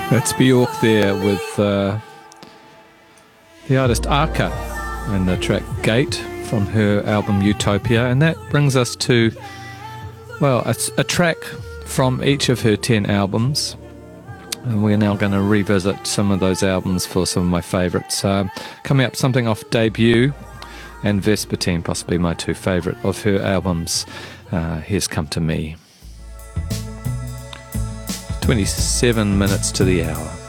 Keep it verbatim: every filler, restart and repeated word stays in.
That's Bjork there with uh, the artist Arca and the track Gate from her album Utopia. And that brings us to, well, a, a track from each of her ten albums. And we're now going to revisit some of those albums for some of my favourites. Uh, coming up, something off Debut and Vespertine, possibly my two favourite of her albums. Uh, here's Come to Me. twenty-seven minutes to the hour.